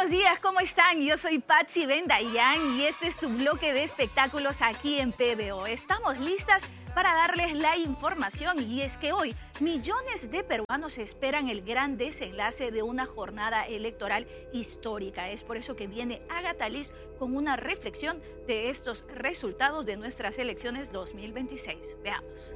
buenos días, ¿cómo están? Yo soy Patsy Bendayán y este es tu bloque de espectáculos aquí en PBO. Estamos listas para darles la información y es que hoy millones de peruanos esperan el gran desenlace de una jornada electoral histórica. Es por eso que viene Agatha Liz con una reflexión de estos resultados de nuestras elecciones 2026. Veamos.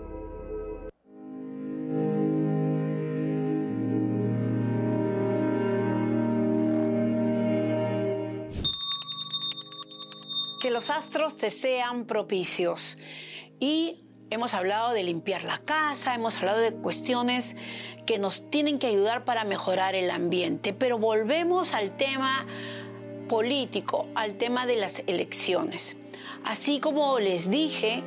Que los astros te sean propicios. Y hemos hablado de limpiar la casa, hemos hablado de cuestiones que nos tienen que ayudar para mejorar el ambiente. Pero volvemos al tema político, al tema de las elecciones. Así como les dije,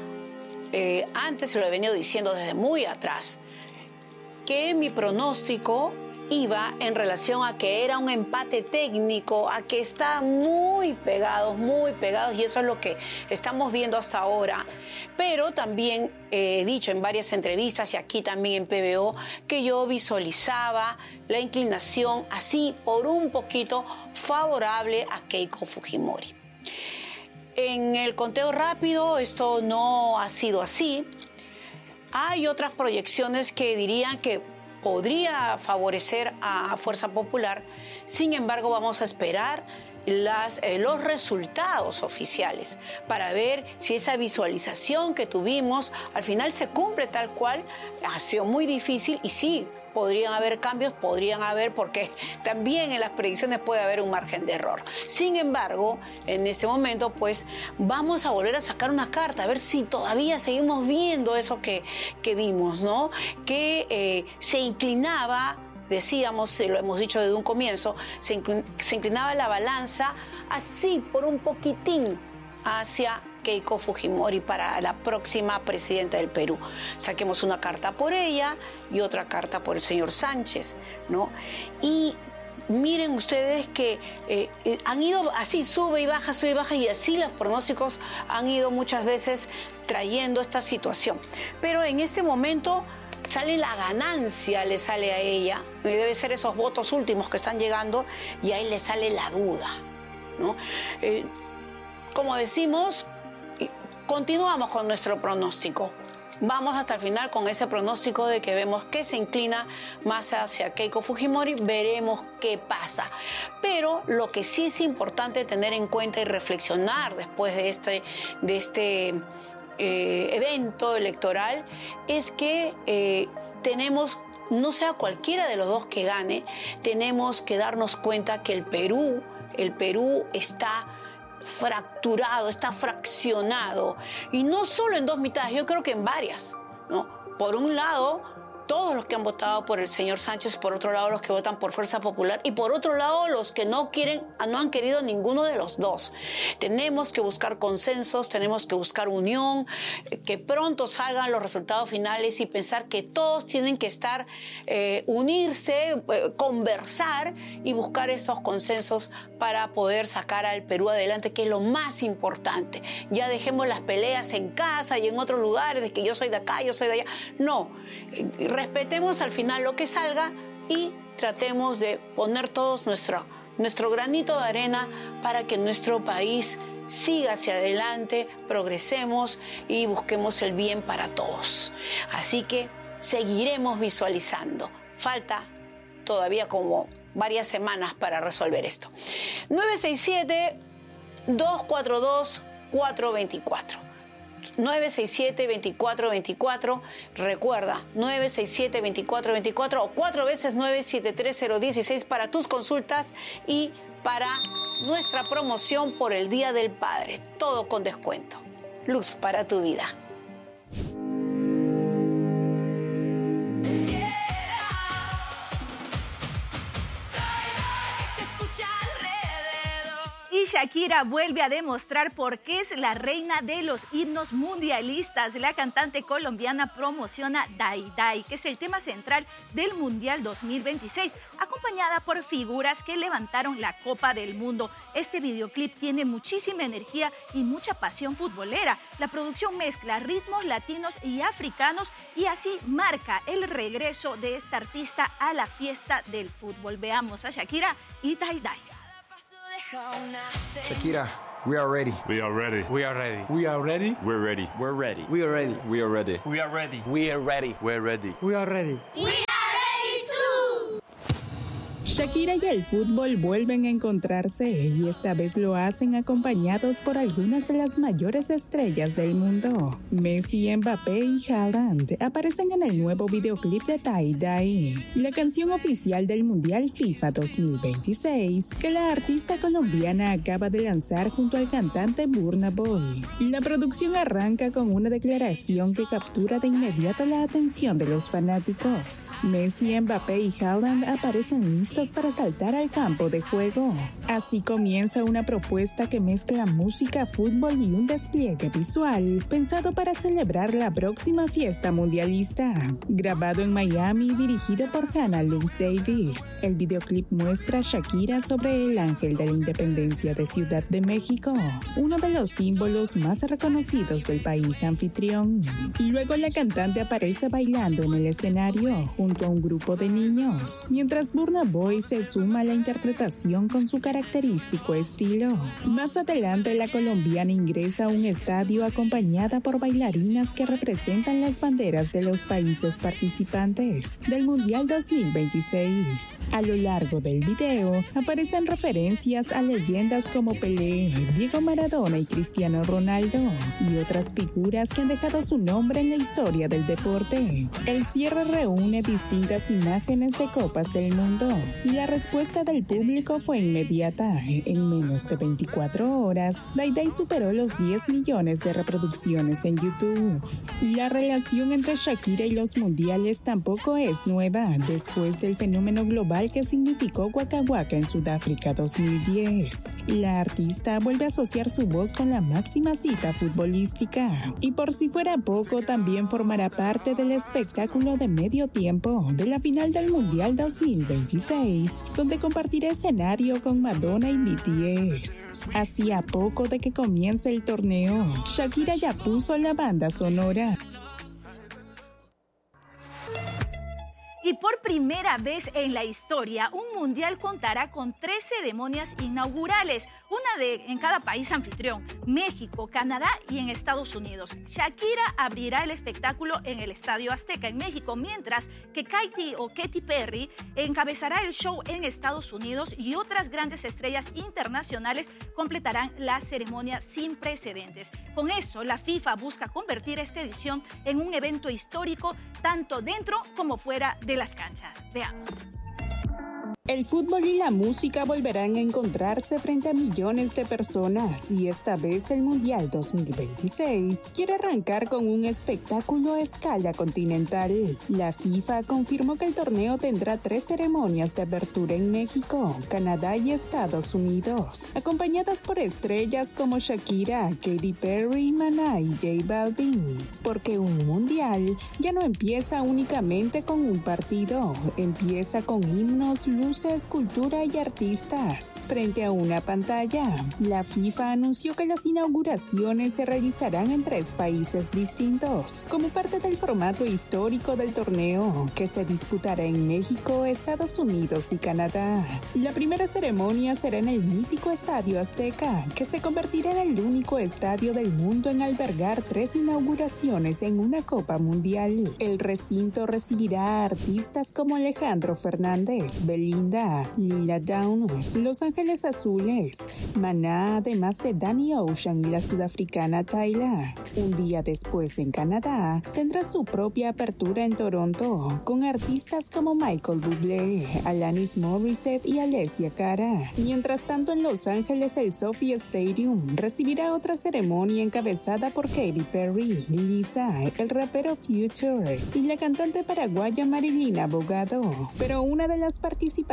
antes se lo he venido diciendo desde muy atrás, que mi pronóstico iba en relación a que era un empate técnico, a que estaban muy pegados, y eso es lo que estamos viendo hasta ahora. Pero también he dicho en varias entrevistas y aquí también en PBO que yo visualizaba la inclinación así por un poquito favorable a Keiko Fujimori. En el conteo rápido esto no ha sido así. Hay otras proyecciones que dirían que podría favorecer a Fuerza Popular. Sin embargo, vamos a esperar los resultados oficiales para ver si esa visualización que tuvimos al final se cumple tal cual. Ha sido muy difícil y sí, podrían haber cambios, porque también en las predicciones puede haber un margen de error. Sin embargo, en ese momento, pues, vamos a volver a sacar una carta, a ver si todavía seguimos viendo eso que vimos, ¿no? Que se inclinaba, decíamos, lo hemos dicho desde un comienzo, se inclinaba la balanza así por un poquitín hacia Keiko Fujimori para la próxima presidenta del Perú. Saquemos una carta por ella y otra carta por el señor Sánchez, ¿no? Y miren ustedes que han ido así, sube y baja, y así los pronósticos han ido muchas veces trayendo esta situación. Pero en ese momento sale la ganancia, le sale a ella, y debe ser esos votos últimos que están llegando, y ahí le sale la duda, ¿no? Como decimos, continuamos con nuestro pronóstico. Vamos hasta el final con ese pronóstico de que vemos que se inclina más hacia Keiko Fujimori. Veremos qué pasa. Pero lo que sí es importante tener en cuenta y reflexionar después de este evento electoral es que tenemos, no sea cualquiera de los dos que gane, tenemos que darnos cuenta que el Perú está fracturado, está fraccionado, y no solo en dos mitades, yo creo que en varias, ¿no? Por un lado, todos los que han votado por el señor Sánchez, por otro lado los que votan por Fuerza Popular y por otro lado los que no han querido ninguno de los dos. Tenemos que buscar consensos, tenemos que buscar unión, que pronto salgan los resultados finales y pensar que todos tienen que estar, unirse, conversar y buscar esos consensos para poder sacar al Perú adelante, que es lo más importante. Ya dejemos las peleas en casa y en otros lugares de que yo soy de acá, yo soy de allá. No, respetemos al final lo que salga y tratemos de poner todos nuestro granito de arena para que nuestro país siga hacia adelante, progresemos y busquemos el bien para todos. Así que seguiremos visualizando. Falta todavía como varias semanas para resolver esto. 967-242-424. 967-2424, recuerda, 967-2424 o 4 veces 973-016 para tus consultas y para nuestra promoción por el Día del Padre, todo con descuento. Luz para tu vida. Shakira vuelve a demostrar por qué es la reina de los himnos mundialistas. La cantante colombiana promociona Dai Dai, que es el tema central del Mundial 2026, acompañada por figuras que levantaron la Copa del Mundo. Este videoclip tiene muchísima energía y mucha pasión futbolera. La producción mezcla ritmos latinos y africanos y así marca el regreso de esta artista a la fiesta del fútbol. Veamos a Shakira y Dai Dai. Shakira, we are ready. We are ready. We are ready. We are ready. We're ready. We're ready. We are ready. We are ready. We are ready. We are ready. We're ready. We are ready. Shakira y el fútbol vuelven a encontrarse y esta vez lo hacen acompañados por algunas de las mayores estrellas del mundo. Messi, Mbappé y Haaland aparecen en el nuevo videoclip de Dai Dai, la canción oficial del Mundial FIFA 2026 que la artista colombiana acaba de lanzar junto al cantante Burna Boy. La producción arranca con una declaración que captura de inmediato la atención de los fanáticos. Messi, Mbappé y Haaland aparecen listos para saltar al campo de juego. Así comienza una propuesta que mezcla música, fútbol y un despliegue visual pensado para celebrar la próxima fiesta mundialista. Grabado en Miami y dirigido por Hannah Lux Davis, el videoclip muestra a Shakira sobre el ángel de la independencia de Ciudad de México, uno de los símbolos más reconocidos del país anfitrión. Luego la cantante aparece bailando en el escenario junto a un grupo de niños, mientras Burna Boy se suma a la interpretación con su característico estilo. Más adelante, la colombiana ingresa a un estadio acompañada por bailarinas que representan las banderas de los países participantes del Mundial 2026. A lo largo del video, aparecen referencias a leyendas como Pelé, Diego Maradona y Cristiano Ronaldo, y otras figuras que han dejado su nombre en la historia del deporte. El cierre reúne distintas imágenes de copas del mundo, y la respuesta del público fue inmediata. En menos de 24 horas, Dai Dai superó los 10 millones de reproducciones en YouTube. La relación entre Shakira y los mundiales tampoco es nueva, después del fenómeno global que significó Waka Waka en Sudáfrica 2010. La artista vuelve a asociar su voz con la máxima cita futbolística. Y por si fuera poco, también formará parte del espectáculo de medio tiempo de la final del Mundial 2026, donde compartirá escenario con Madonna y BTS. Hacía poco de que comience el torneo, Shakira ya puso la banda sonora. Y por primera vez en la historia, un mundial contará con 3 ceremonias inaugurales, una en cada país anfitrión: México, Canadá y en Estados Unidos. Shakira abrirá el espectáculo en el Estadio Azteca en México, mientras que Katy Perry encabezará el show en Estados Unidos, y otras grandes estrellas internacionales completarán la ceremonia sin precedentes. Con eso, la FIFA busca convertir esta edición en un evento histórico, tanto dentro como fuera de las canchas. Veamos. El fútbol y la música volverán a encontrarse frente a millones de personas, y esta vez el Mundial 2026 quiere arrancar con un espectáculo a escala continental. La FIFA confirmó que el torneo tendrá 3 ceremonias de apertura en México, Canadá y Estados Unidos, acompañadas por estrellas como Shakira, Katy Perry, Maná y J Balvin. Porque un mundial ya no empieza únicamente con un partido, empieza con himnos, luces, cultura y artistas. Frente a una pantalla, la FIFA anunció que las inauguraciones se realizarán en 3 países distintos, como parte del formato histórico del torneo, que se disputará en México, Estados Unidos y Canadá. La primera ceremonia será en el mítico Estadio Azteca, que se convertirá en el único estadio del mundo en albergar 3 inauguraciones en una Copa Mundial. El recinto recibirá a artistas como Alejandro Fernández, Belinda, Lila Downs, Los Ángeles Azules, Maná, además de Danny Ocean y la sudafricana Tyla. Un día después, en Canadá, tendrá su propia apertura en Toronto, con artistas como Michael Bublé, Alanis Morissette y Alessia Cara. Mientras tanto, en Los Ángeles, el SoFi Stadium recibirá otra ceremonia encabezada por Katy Perry, Lisa, el rapero Future y la cantante paraguaya Marilyn Abogado. Pero una de las participantes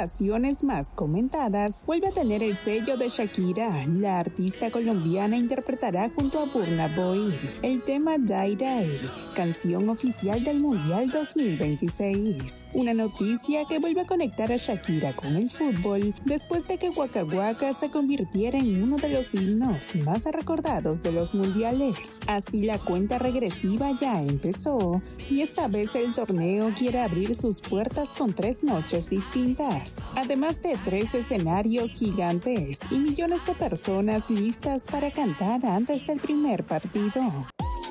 colaboraciones más comentadas, vuelve a tener el sello de Shakira. La artista colombiana interpretará junto a Burna Boy el tema Die Die, canción oficial del Mundial 2026. Una noticia que vuelve a conectar a Shakira con el fútbol después de que Waka Waka se convirtiera en uno de los himnos más recordados de los mundiales. Así la cuenta regresiva ya empezó y esta vez el torneo quiere abrir sus puertas con 3 noches distintas, además de 3 escenarios gigantes y millones de personas listas para cantar antes del primer partido.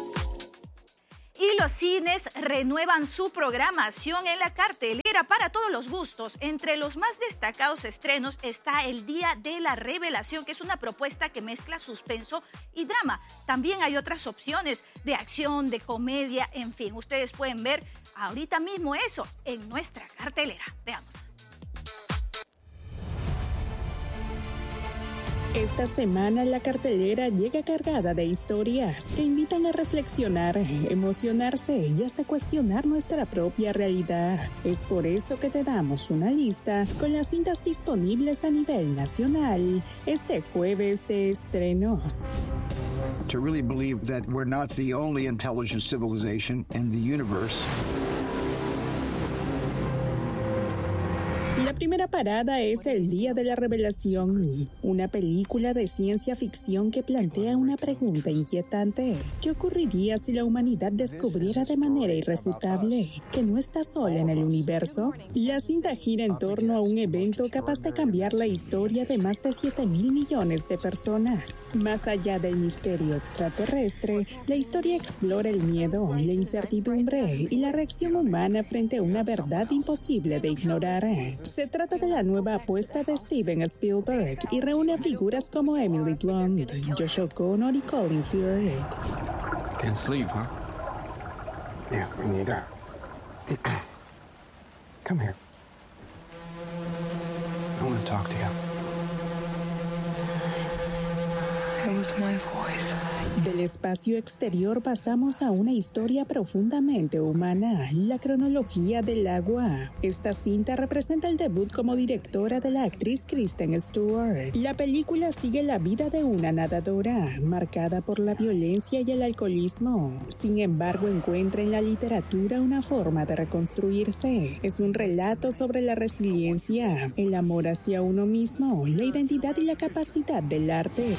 Y los cines renuevan su programación en la cartelera para todos los gustos. Entre los más destacados estrenos está El Día de la Revelación, que es una propuesta que mezcla suspenso y drama. También hay otras opciones de acción, de comedia, en fin. Ustedes pueden ver ahorita mismo eso en nuestra cartelera. Veamos. Esta semana la cartelera llega cargada de historias que invitan a reflexionar, emocionarse y hasta cuestionar nuestra propia realidad. Es por eso que te damos una lista con las cintas disponibles a nivel nacional este jueves de estrenos. To really believe that we're not the only intelligent civilization in the universe. La primera parada es El Día de la Revelación, una película de ciencia ficción que plantea una pregunta inquietante. ¿Qué ocurriría si la humanidad descubriera de manera irrefutable que no está sola en el universo? La cinta gira en torno a un evento capaz de cambiar la historia de más de 7.000 millones de personas. Más allá del misterio extraterrestre, la historia explora el miedo, la incertidumbre y la reacción humana frente a una verdad imposible de ignorar. Se trata de la nueva apuesta de Steven Spielberg y reúne a figuras como Emily Blunt, Josh O'Connor y Colin Firth. Can't sleep, huh? Yeah, me neither. Come here. I want to talk to you. It was my voice. Del espacio exterior pasamos a una historia profundamente humana, la cronología del agua. Esta cinta representa el debut como directora de la actriz Kristen Stewart. La película sigue la vida de una nadadora, marcada por la violencia y el alcoholismo. Sin embargo, encuentra en la literatura una forma de reconstruirse. Es un relato sobre la resiliencia, el amor hacia uno mismo, la identidad y la capacidad del arte.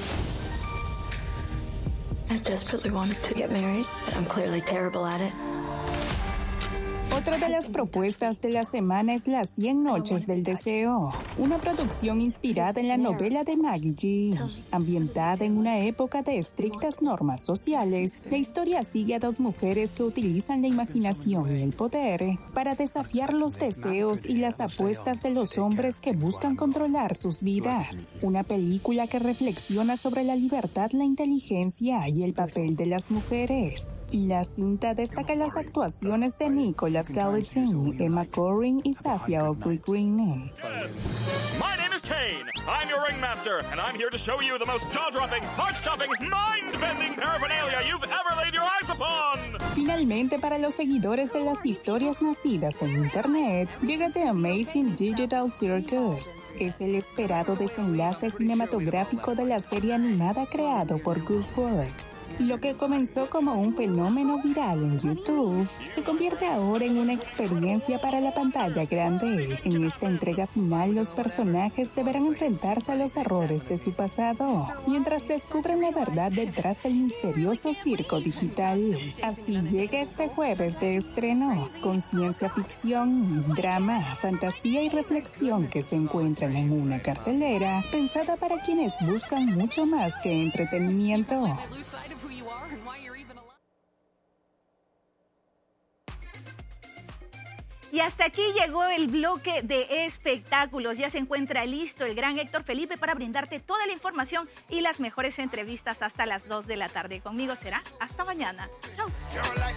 I desperately wanted to get married, but I'm clearly terrible at it. Otra de las propuestas de la semana es Las 100 Noches del Deseo, una producción inspirada en la novela de Maggie G. Ambientada en una época de estrictas normas sociales, la historia sigue a 2 mujeres que utilizan la imaginación y el poder para desafiar los deseos y las apuestas de los hombres que buscan controlar sus vidas. Una película que reflexiona sobre la libertad, la inteligencia y el papel de las mujeres. La cinta destaca las actuaciones de Nicolas Gallatin, Emma Corrin y Safia O'Green. Yes! My name is Kane. I'm your ringmaster, and I'm here to show you the most jaw-dropping, heart-stopping, mind-bending paraphernalia you've ever laid your eyes upon. Finalmente, para los seguidores de las historias nacidas en Internet, llega The Amazing Digital Circus. Es el esperado desenlace cinematográfico de la serie animada creado por Gooseworks. Lo que comenzó como un fenómeno viral en YouTube se convierte ahora en una experiencia para la pantalla grande. En esta entrega final, los personajes deberán enfrentarse a los errores de su pasado, mientras descubren la verdad detrás del misterioso circo digital. Así llega este jueves de estrenos con ciencia ficción, drama, fantasía y reflexión que se encuentran en una cartelera pensada para quienes buscan mucho más que entretenimiento. Y hasta aquí llegó el bloque de espectáculos. Ya se encuentra listo el gran Héctor Felipe para brindarte toda la información y las mejores entrevistas hasta las 2 de la tarde. Conmigo será hasta mañana. Chao.